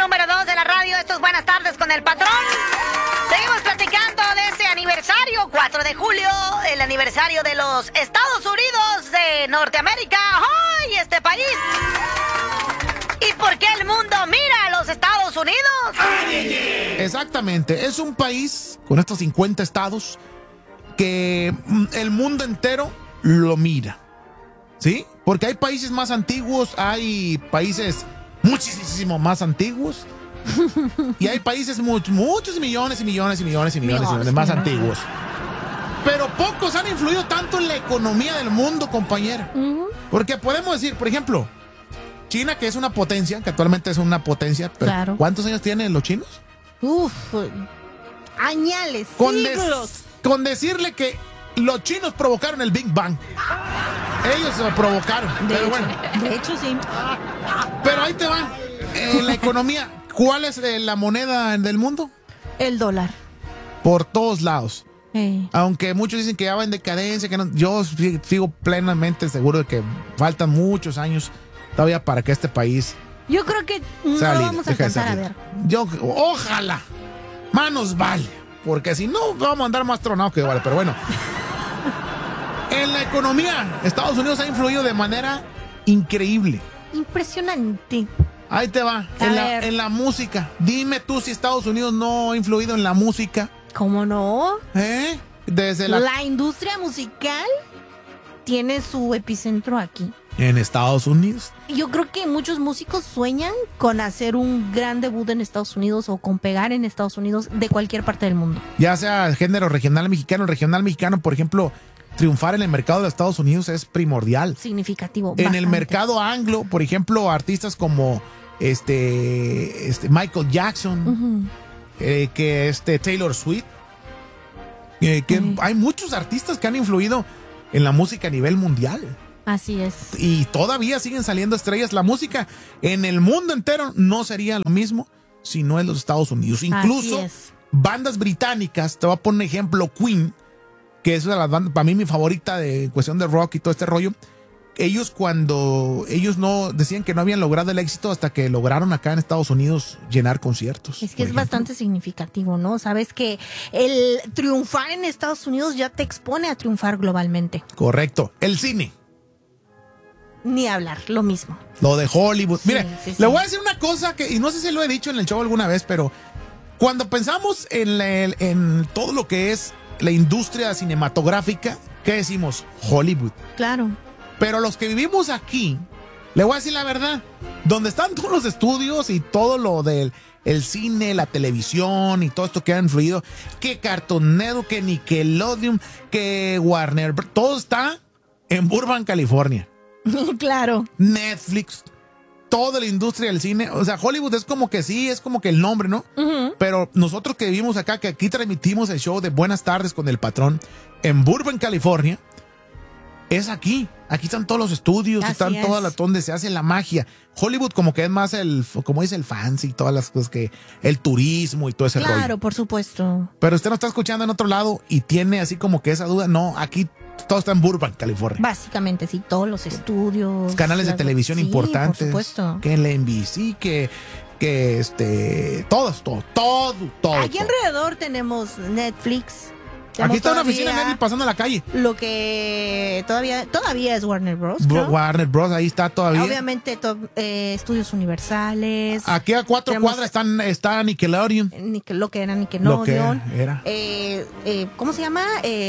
número 2 de la radio. Esto es Buenas Tardes con el Patrón. Seguimos platicando de ese aniversario, 4 de julio, el aniversario de los Estados Unidos de Norteamérica. ¡Ay, este país! ¿Y por qué el mundo mira a los Estados Unidos? Exactamente, es un país con estos 50 estados que el mundo entero lo mira, ¿sí? Porque hay países más antiguos, hay países muchísimo más antiguos y hay países muchos millones más antiguos. Pero pocos han influido tanto en la economía del mundo, compañera. Porque podemos decir, por ejemplo, China, que es una potencia, que actualmente es una potencia, pero Claro. ¿cuántos años tienen los chinos? Añales, siglos. Con decirle que los chinos provocaron el Big Bang. Ellos lo provocaron. De hecho, sí. Pero ahí te va. En la economía, ¿cuál es la moneda del mundo? El dólar. Por todos lados. Hey. Aunque muchos dicen que ya va en decadencia, que no, yo sigo plenamente seguro de que faltan muchos años todavía para que este país Yo creo que no sea lo líder, vamos a deje de ser alcanzar a líder. ver. Ojalá. Manos vale. Porque si no, vamos a andar más tronados que vale. Pero bueno. En la economía, Estados Unidos ha influido de manera increíble. Impresionante. Ahí te va. En la música. Dime tú si Estados Unidos no ha influido en la música. ¿Cómo no? Desde La industria musical tiene su epicentro aquí. En Estados Unidos. Yo creo que muchos músicos sueñan con hacer un gran debut en Estados Unidos o con pegar en Estados Unidos de cualquier parte del mundo. Ya sea género regional mexicano, por ejemplo, triunfar en el mercado de Estados Unidos es primordial. Significativo. En bastante. el mercado anglo, por ejemplo, artistas como Michael Jackson, que Taylor Swift, que hay muchos artistas que han influido en la música a nivel mundial. Así es. Y todavía siguen saliendo estrellas. La música en el mundo entero no sería lo mismo si no en los Estados Unidos. Incluso bandas británicas, te voy a poner un ejemplo, Queen, que es una de las bandas, para mí mi favorita de cuestión de rock y todo este rollo. Ellos no decían que no habían logrado el éxito hasta que lograron acá en Estados Unidos llenar conciertos. Es que es bastante significativo, ¿no? Sabes que el triunfar en Estados Unidos ya te expone a triunfar globalmente. Correcto. El cine. Ni hablar, lo mismo. Lo de Hollywood. Sí, Mire, sí. le voy a decir una cosa que, y no sé si lo he dicho en el show alguna vez, pero cuando pensamos en todo lo que es la industria cinematográfica, ¿qué decimos? Hollywood. Claro. Pero los que vivimos aquí, le voy a decir la verdad, donde están todos los estudios y todo lo del el cine, la televisión y todo esto que ha influido, que Cartoon Network, que Nickelodeon, que Warner, todo está en Burbank, California. Claro. Netflix, toda la industria del cine. O sea, Hollywood es como que sí, es como que el nombre, ¿no? Pero nosotros que vivimos acá, que aquí transmitimos el show de Buenas Tardes con el Patrón en Burbank, California, es aquí. Aquí están todos los estudios, están todas las donde se hace la magia. Hollywood como que es más como dice el fancy y todas las cosas que el turismo y todo ese rollo. Claro, por supuesto. Pero usted no está escuchando en otro lado y tiene así como que esa duda. No, aquí todo está en Burbank, California. Básicamente, sí, todos los estudios. Canales de televisión importantes. Por supuesto. Que en la NBC, todo. Aquí alrededor tenemos Netflix. Aquí está una oficina de Netflix pasando a la calle. Lo que todavía es Warner Bros. Warner Bros. Ahí está todavía. Obviamente, Estudios Universales. Aquí a 4 cuadras está Nickelodeon. Lo que era Nickelodeon. Lo que era. ¿Cómo se llama?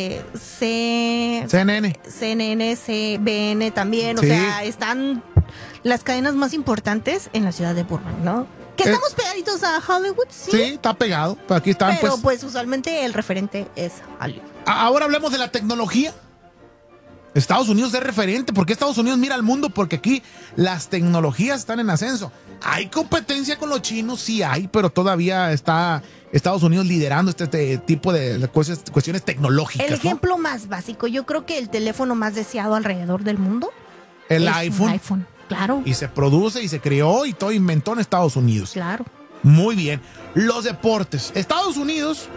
CNN, CBN también. Sí. O sea, están las cadenas más importantes en la ciudad de Burbank, ¿no? Que estamos pegaditos a Hollywood, sí. Sí, está pegado. Pero aquí están, pero pues usualmente el referente es Hollywood. Ahora hablemos de la tecnología. Estados Unidos es referente. ¿Por qué Estados Unidos mira al mundo? Porque aquí las tecnologías están en ascenso. ¿Hay competencia con los chinos? Sí hay, pero todavía está Estados Unidos liderando este tipo de cuestiones tecnológicas. El ejemplo más básico, yo creo que el teléfono más deseado alrededor del mundo el es iPhone. Un iPhone. Claro. Y se produce y se creó y todo inventó en Estados Unidos. Claro. Muy bien. Los deportes. Estados Unidos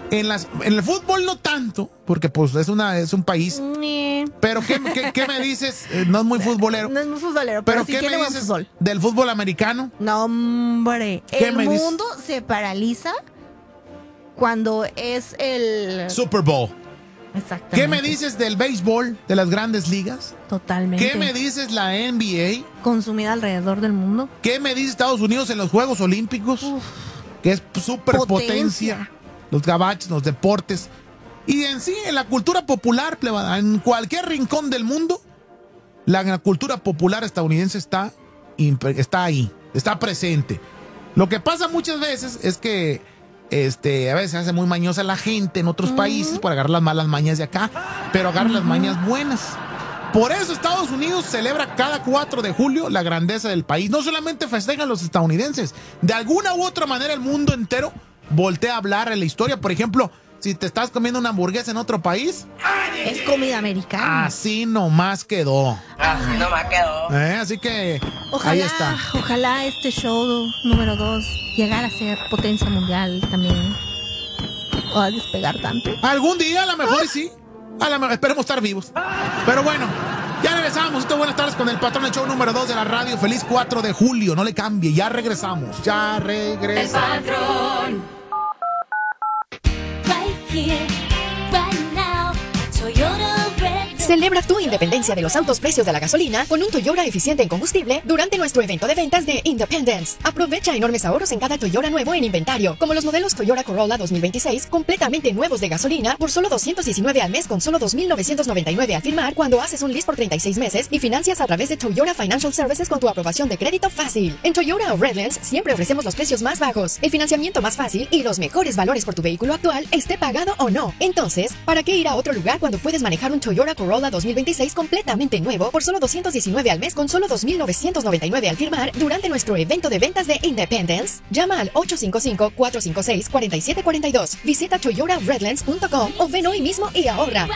En el fútbol no tanto, porque pues es un país. Pero ¿qué me dices? No es muy futbolero. No es muy futbolero, pero sí ¿qué tiene me buen dices fútbol. del fútbol americano? No, hombre. ¿Qué El me dices? mundo se paraliza cuando es el... Super Bowl. Exactamente. ¿Qué me dices del béisbol, de las grandes ligas? Totalmente. ¿Qué me dices la NBA? Consumida alrededor del mundo. ¿Qué me dice Estados Unidos en los Juegos Olímpicos? Que es superpotencia. Los gabachos, los deportes. Y en sí, en la cultura popular, plebada, en cualquier rincón del mundo, la cultura popular estadounidense está ahí, está presente. Lo que pasa muchas veces es que a veces se hace muy mañosa la gente en otros países por agarrar las malas mañas de acá, pero agarra las mañas buenas. Por eso Estados Unidos celebra cada 4 de julio la grandeza del país. No solamente festejan los estadounidenses, de alguna u otra manera el mundo entero voltea a hablar en la historia. Por ejemplo, si te estás comiendo una hamburguesa en otro país, es comida americana. Así nomás quedó. Así que ahí está. Ojalá este show número 2 llegara a ser potencia mundial también. O a despegar tanto. Algún día a lo mejor sí. A lo mejor, esperemos estar vivos. Pero bueno, ya regresamos. Buenas tardes con el patrón del show número 2 de la radio. Feliz 4 de julio. No le cambie. Ya regresamos. Ya regresamos. El patrón. Celebra tu independencia de los altos precios de la gasolina con un Toyota eficiente en combustible durante nuestro evento de ventas de Independence. Aprovecha enormes ahorros en cada Toyota nuevo en inventario, como los modelos Toyota Corolla 2026 completamente nuevos de gasolina por solo $219 al mes con solo $2,999 al firmar cuando haces un lease por 36 meses y financias a través de Toyota Financial Services con tu aprobación de crédito fácil. En Toyota o Redlands siempre ofrecemos los precios más bajos, el financiamiento más fácil y los mejores valores por tu vehículo actual, esté pagado o no. Entonces, ¿para qué ir a otro lugar cuando puedes manejar un Toyota Corolla 2026 completamente nuevo por solo $219 al mes con solo $2,999 al firmar durante nuestro evento de ventas de Independence? Llama al 855-456-4742. Visita toyotaredlands.com o ven hoy mismo y ahorra.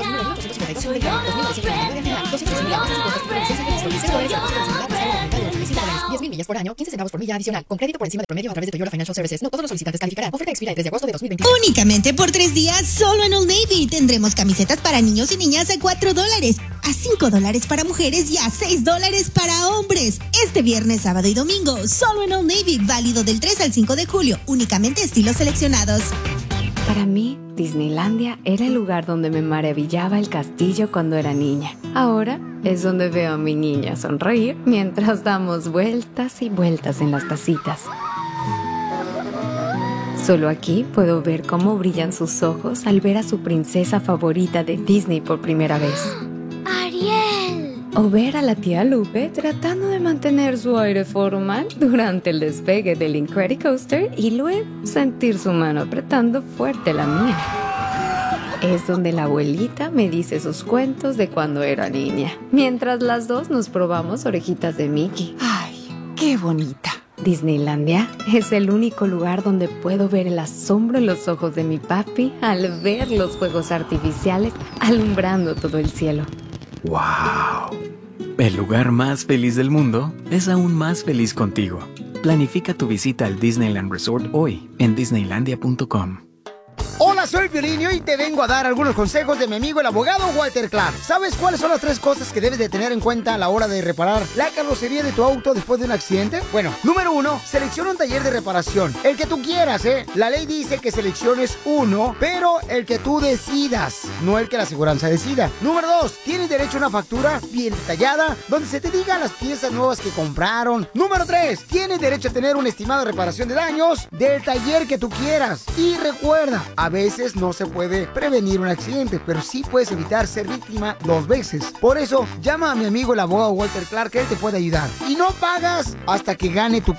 $10,000 millas por año, 15 centavos por milla adicional, con crédito por encima del promedio a través de Toyota Financial Services. No todos los solicitantes calificarán. Oferta expira el 3 de agosto de 2020. Únicamente por 3 días, solo en Old Navy. Tendremos camisetas para niños y niñas a $4, a $5 para mujeres y a $6 para hombres. Este viernes, sábado y domingo, solo en Old Navy. Válido del 3 al 5 de julio. Únicamente estilos seleccionados. Para mí, Disneylandia era el lugar donde me maravillaba el castillo cuando era niña. Ahora es donde veo a mi niña sonreír mientras damos vueltas y vueltas en las tacitas. Solo aquí puedo ver cómo brillan sus ojos al ver a su princesa favorita de Disney por primera vez. ¡Ariel! O ver a la tía Lupe tratando de mantener su aire formal durante el despegue del Incredicoaster y luego sentir su mano apretando fuerte la mía. Es donde la abuelita me dice sus cuentos de cuando era niña, mientras las dos nos probamos orejitas de Mickey. ¡Ay, qué bonita! Disneylandia es el único lugar donde puedo ver el asombro en los ojos de mi papi al ver los fuegos artificiales alumbrando todo el cielo. ¡Wow! El lugar más feliz del mundo es aún más feliz contigo. Planifica tu visita al Disneyland Resort hoy en Disneylandia.com. Hola, soy Piolín y hoy te vengo a dar algunos consejos de mi amigo el abogado Walter Clark. ¿Sabes cuáles son las 3 cosas que debes de tener en cuenta a la hora de reparar la carrocería de tu auto después de un accidente? Bueno, número 1, selecciona un taller de reparación. El que tú quieras, ¿eh? La ley dice que selecciones uno, pero el que tú decidas, no el que la aseguranza decida. Número 2, tienes derecho a una factura bien detallada, donde se te digan las piezas nuevas que compraron. Número 3, tienes derecho a tener un estimado de reparación de daños del taller que tú quieras. Y recuerda, a veces no se puede prevenir un accidente, pero sí puedes evitar ser víctima 2 veces. Por eso, llama a mi amigo el abogado Walter Clark, que él te puede ayudar. Y no pagas hasta que gane tu